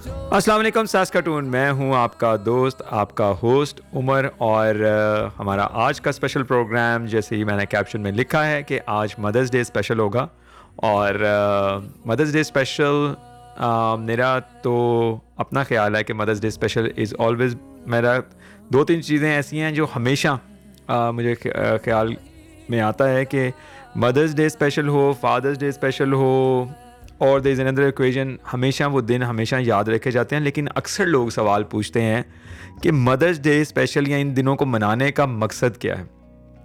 अस्सलाम वालेकुम सास्काटून। मैं हूं आपका दोस्त, आपका होस्ट उमर और हमारा आज का स्पेशल प्रोग्राम, जैसे ही मैंने कैप्शन में लिखा है कि आज मदर्स डे स्पेशल होगा। और मदर्स डे स्पेशल, मेरा तो अपना ख्याल है कि mother's day special is always मेरा दो तीन चीज़ें ऐसी हैं जो हमेशा मुझे ख्याल में आता है कि मदर्स डे स्पेशल हो, फादर्स डे स्पेशल हो, और देयर इज़ अनदर इक्वेशन, हमेशा वो दिन हमेशा याद रखे जाते हैं। लेकिन अक्सर लोग सवाल पूछते हैं कि मदर्स डे स्पेशल या इन दिनों को मनाने का मकसद क्या है।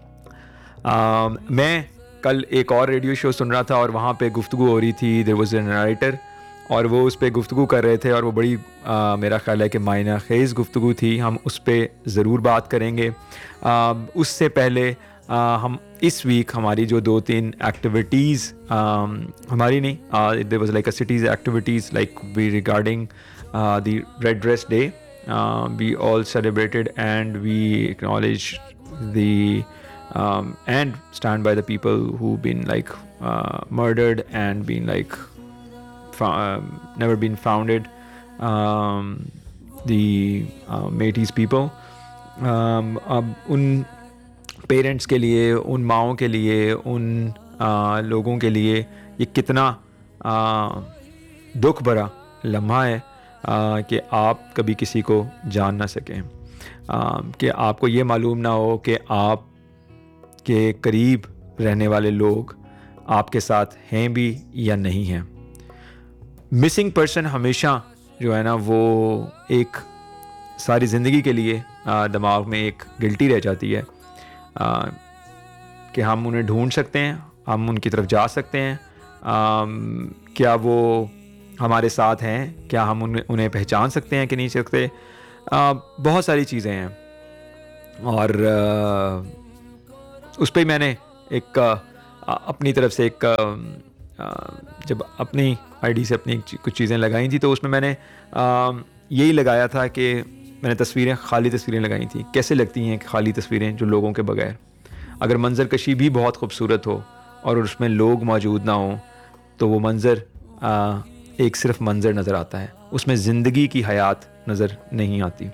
मैं कल एक और रेडियो शो सुन रहा था और वहाँ पे गुफ्तगू हो रही थी। देयर वाज एन राइटर और वो उस पर गुफ्तगू कर रहे थे और वो बड़ी मेरा ख्याल है कि मायना खेज़ गुफ्तगू थी। हम उस पर ज़रूर बात करेंगे। उससे पहले हम इस वीक हमारी जो दो तीन एक्टिविटीज़, हमारी नहीं, there was like a cities activities like we regarding the red dress day, we all celebrated and we acknowledge the and stand by the people who've been like murdered and been like never been founded, the Métis people. अब उन parents के लिए, उन माओं के लिए, उन लोगों के लिए ये कितना दुख भरा लम्हा है कि आप कभी किसी को जान ना सकें, कि आपको ये मालूम ना हो कि आप के करीब रहने वाले लोग आपके साथ हैं भी या नहीं हैं। मिसिंग पर्सन हमेशा जो है ना वो एक सारी ज़िंदगी के लिए दिमाग में एक गिल्टी रह जाती है कि हम उन्हें ढूंढ सकते हैं, हम उनकी तरफ जा सकते हैं, क्या वो हमारे साथ हैं, क्या हम उन्हें पहचान सकते हैं कि नहीं सकते। बहुत सारी चीज़ें हैं और उस पर मैंने एक अपनी तरफ से एक जब अपनी आईडी से अपनी कुछ चीज़ें लगाई थी तो उसमें मैंने यही लगाया था कि मैंने तस्वीरें, खाली तस्वीरें लगाई थी। कैसे लगती हैं खाली तस्वीरें जो लोगों के बगैर, अगर मंज़र कशी भी बहुत खूबसूरत हो और उसमें लोग मौजूद ना हों तो वो मंज़र एक सिर्फ मंज़र नज़र आता है, उसमें ज़िंदगी की हयात नज़र नहीं आती।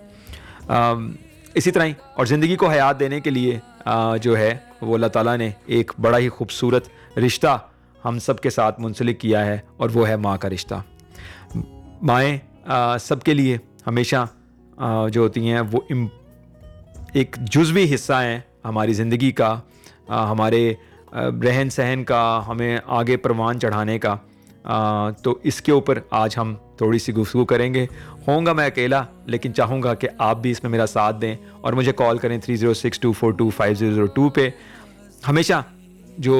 इसी तरह ही और ज़िंदगी को हयात देने के लिए जो है वो अल्लाह ताला ने एक बड़ा ही खूबसूरत रिश्ता हम सब के साथ मुंसलिक किया है और वो है माँ का रिश्ता। माएँ सबके लिए हमेशा जो होती हैं वो एक जुज़वी हिस्सा हैं हमारी ज़िंदगी का, हमारे रहन सहन का, हमें आगे परवान चढ़ाने का। तो इसके ऊपर आज हम थोड़ी सी गुफ्तगू करेंगे। होऊंगा मैं अकेला, लेकिन चाहूँगा कि आप भी इसमें मेरा साथ दें और मुझे कॉल करें 3062425002 पे। हमेशा जो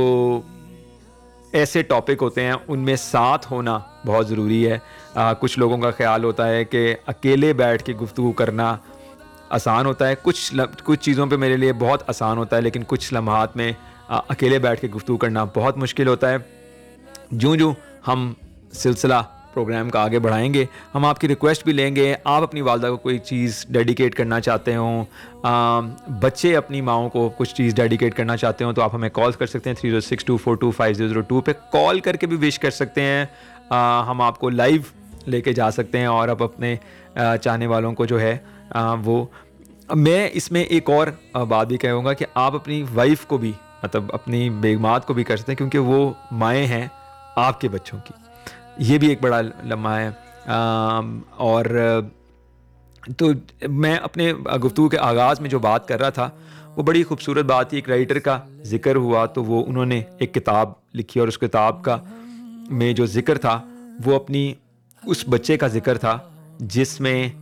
ऐसे टॉपिक होते हैं उनमें साथ होना बहुत ज़रूरी है। कुछ लोगों का ख्याल होता है कि अकेले बैठ के गुफ्तगू करना आसान होता है, कुछ चीज़ों पे मेरे लिए बहुत आसान होता है, लेकिन कुछ लम्हात में अकेले बैठ के गुफ्तगू करना बहुत मुश्किल होता है। जूँ हम सिलसिला प्रोग्राम का आगे बढ़ाएंगे, हम आपकी रिक्वेस्ट भी लेंगे। आप अपनी वालदा को कोई चीज़ डेडिकेट करना चाहते हों, बच्चे अपनी माओं को कुछ चीज़ डेडिकेट करना चाहते हों, तो आप हमें कॉल कर सकते हैं 3062425002 पे कॉल करके भी विश कर सकते हैं। हम आपको लाइव लेके जा सकते हैं और आप अपने चाहने वालों को जो है वो, मैं इसमें एक और बात भी कहूँगा कि आप अपनी वाइफ को भी, मतलब अपनी बेगमात को भी कर सकते हैं, क्योंकि वो माएँ हैं आपके बच्चों की। ये भी एक बड़ा लम्हा है। और तो मैं अपने गुफ्तगू के आगाज़ में जो बात कर रहा था वो बड़ी खूबसूरत बात थी। एक राइटर का जिक्र हुआ तो वो उन्होंने एक किताब लिखी और उस किताब का में जो जिक्र था वो अपनी उस बच्चे का जिक्र था जिसमें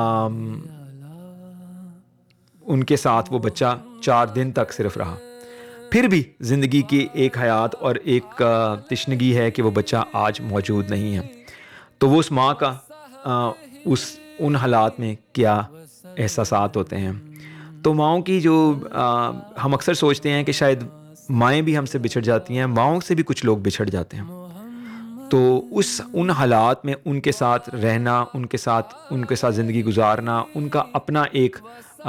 उनके साथ वो बच्चा 4 दिन तक सिर्फ रहा। फिर भी ज़िंदगी की एक हयात और एक तिश्नगी है कि वो बच्चा आज मौजूद नहीं है। तो वो उस माँ का उन हालात में क्या एहसासात होते हैं। तो माँओं की जो हम अक्सर सोचते हैं कि शायद माएँ भी हमसे बिछड़ जाती हैं, माँओं से भी कुछ लोग बिछड़ जाते हैं। तो उन हालात में उनके साथ रहना, उनके साथ ज़िंदगी गुजारना, उनका अपना एक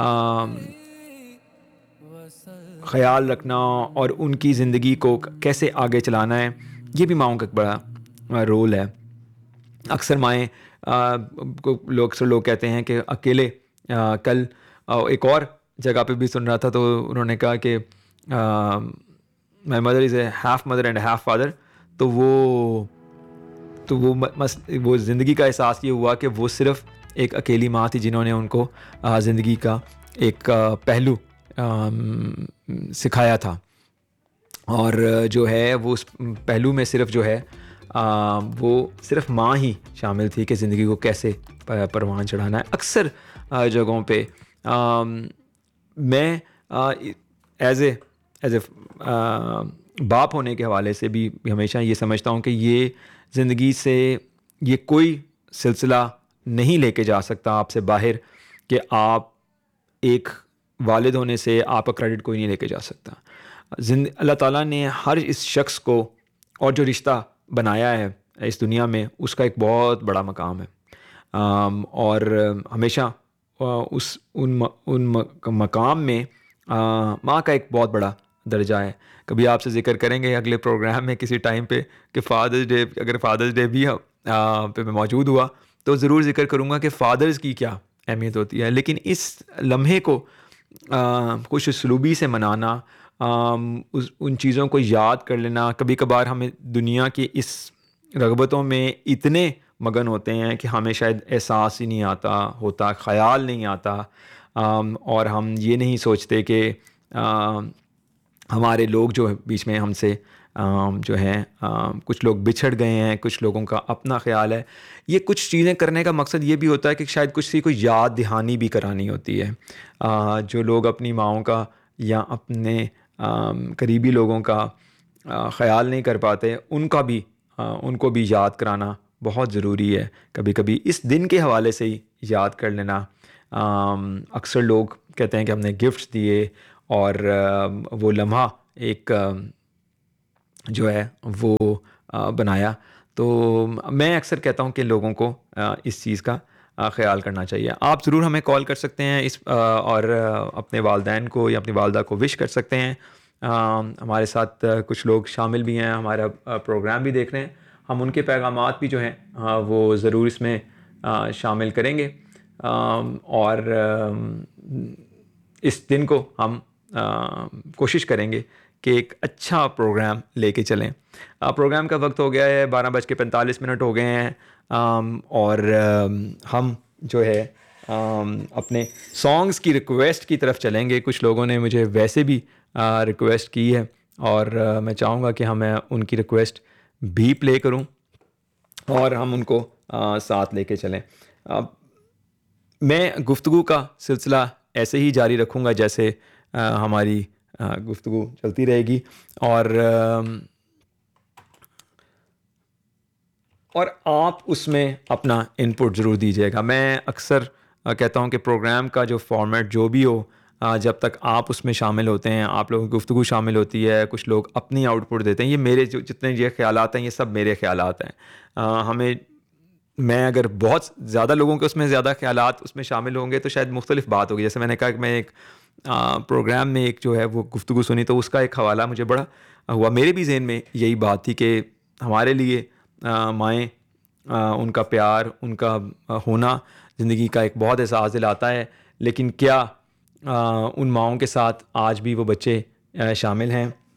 ख़याल रखना और उनकी ज़िंदगी को कैसे आगे चलाना है, ये भी माँओं का एक बड़ा रोल है। अक्सर माएँ को लोग कहते हैं कि अकेले कल एक और जगह पे भी सुन रहा था, तो उन्होंने कहा कि my mother is a half mother and half father. तो वो ज़िंदगी का एहसास ये हुआ कि वो सिर्फ़ एक अकेली माँ थी जिन्होंने उनको ज़िंदगी का एक पहलू सिखाया था। और जो है वो उस पहलू में सिर्फ़ जो है वो सिर्फ़ माँ ही शामिल थी कि ज़िंदगी को कैसे परवान चढ़ाना है। अक्सर जगहों पे मैं एज़ ए बाप होने के हवाले से भी हमेशा ये समझता हूँ कि ये ज़िंदगी से ये कोई सिलसिला नहीं लेके जा सकता आपसे बाहर कि आप एक वालिद होने से आपका क्रेडिट कोई नहीं लेके जा सकता। अल्लाह ताला ने हर इस शख्स को और जो रिश्ता बनाया है इस दुनिया में, उसका एक बहुत बड़ा मकाम है। और हमेशा उन मकाम में माँ का एक बहुत बड़ा दर्जा है। कभी आपसे ज़िक्र करेंगे अगले प्रोग्राम में किसी टाइम पे कि फ़ादर्स डे, अगर फ़ादर्स डे भी पे मैं मौजूद हुआ तो ज़रूर ज़िक्र करूँगा कि फ़ादर्स की क्या अहमियत होती है। लेकिन इस लम्हे को कुछ उसलूबी से मनाना, उन चीज़ों को याद कर लेना, कभी कभार हमें दुनिया की इस रग़बतों में इतने मगन होते हैं कि हमें शायद एहसास ही नहीं आता होता, ख़याल नहीं आता, और हम ये नहीं सोचते कि हमारे लोग जो बीच में हमसे जो हैं कुछ लोग बिछड़ गए हैं, कुछ लोगों का अपना ख़्याल है। ये कुछ चीज़ें करने का मकसद ये भी होता है कि शायद किसी को याद दहानी भी करानी होती है। जो लोग अपनी माँओं का या अपने करीबी लोगों का ख़्याल नहीं कर पाते, उनको भी याद कराना बहुत ज़रूरी है। कभी कभी इस दिन के हवाले से ही याद कर लेना। अक्सर लोग कहते हैं कि हमने गिफ्ट्स दिए और वो लम्हा एक जो है वो बनाया। तो मैं अक्सर कहता हूँ कि लोगों को इस चीज़ का ख़्याल करना चाहिए। आप ज़रूर हमें कॉल कर सकते हैं और अपने वालिदैन को या अपनी वालदा को विश कर सकते हैं। हमारे साथ कुछ लोग शामिल भी हैं, हमारा प्रोग्राम भी देख रहे हैं। हम उनके पैगामात भी जो हैं वो ज़रूर इसमें शामिल करेंगे। और इस दिन को हम कोशिश करेंगे कि एक अच्छा प्रोग्राम लेके चलें। प्रोग्राम का वक्त हो गया है, 12:45 हो गए हैं। और हम जो है अपने सॉन्ग्स की रिक्वेस्ट की तरफ चलेंगे। कुछ लोगों ने मुझे वैसे भी रिक्वेस्ट की है और मैं चाहूँगा कि मैं उनकी रिक्वेस्ट भी प्ले करूँ और हम उनको साथ लेके चलें। मैं गुफ्तगू का सिलसिला ऐसे ही जारी रखूँगा जैसे हमारी गुफ्तगू चलती रहेगी। और आप उसमें अपना इनपुट ज़रूर दीजिएगा। मैं अक्सर कहता हूँ कि प्रोग्राम का जो फॉर्मेट जो भी हो, जब तक आप उसमें शामिल होते हैं, आप लोगों की गुफ्तगू शामिल होती है, कुछ लोग अपनी आउटपुट देते हैं, ये मेरे जो जितने ये ख़्यालात हैं ये सब मेरे ख़्यालात हैं। मैं अगर बहुत ज़्यादा लोगों के उसमें ज़्यादा ख़्यालात उसमें शामिल होंगे तो शायद मुख्तलिफ़ बात होगी। जैसे मैंने कहा कि मैं एक प्रोग्राम में एक जो है वो गुफ्तगू सुनी, तो उसका एक हवाला मुझे बड़ा हुआ। मेरे भी ज़हन में यही बात थी कि हमारे लिए माएँ, उनका प्यार, उनका होना ज़िंदगी का एक बहुत एहसास दिलाता है। लेकिन क्या उन माँओं के साथ आज भी वो बच्चे शामिल हैं?